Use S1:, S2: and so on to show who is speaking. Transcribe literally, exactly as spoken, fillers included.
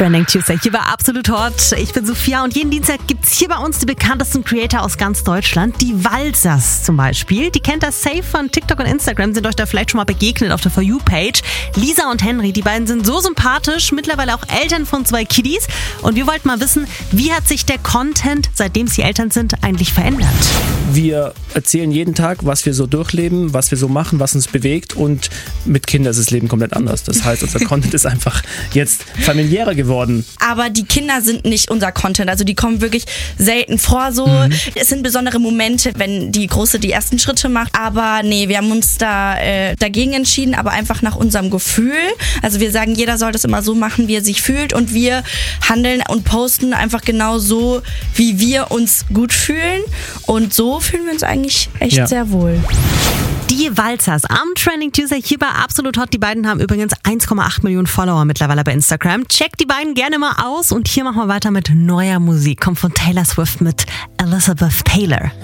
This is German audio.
S1: Trending Tuesday hier war Absolut Hot. Ich bin Sophia und jeden Dienstag gibt es hier bei uns die bekanntesten Creator aus ganz Deutschland. Die Walzers zum Beispiel. Die kennt das safe von TikTok und Instagram, sind euch da vielleicht schon mal begegnet auf der For You-Page. Lisa und Henry, die beiden sind so sympathisch, mittlerweile auch Eltern von zwei Kiddies. Und wir wollten mal wissen, wie hat sich der Content, seitdem sie Eltern sind, eigentlich verändert?
S2: Wir erzählen jeden Tag, was wir so durchleben, was wir so machen, was uns bewegt, und mit Kindern ist das Leben komplett anders. Das heißt, unser Content ist einfach jetzt familiärer geworden.
S3: Aber die Kinder sind nicht unser Content, also die kommen wirklich selten vor so. Mhm. Es sind besondere Momente, wenn die Große die ersten Schritte macht, aber nee, wir haben uns da äh, dagegen entschieden, aber einfach nach unserem Gefühl. Also wir sagen, jeder soll das immer so machen, wie er sich fühlt, und wir handeln und posten einfach genau so, wie wir uns gut fühlen, und so fühlen wir uns eigentlich echt ja. sehr wohl.
S1: Die Walzers am Trending Tuesday hier bei Absolut Hot. Die beiden haben übrigens eins Komma acht Millionen Follower mittlerweile bei Instagram. Checkt die beiden gerne mal aus, und hier machen wir weiter mit neuer Musik. Kommt von Taylor Swift mit Elizabeth Taylor.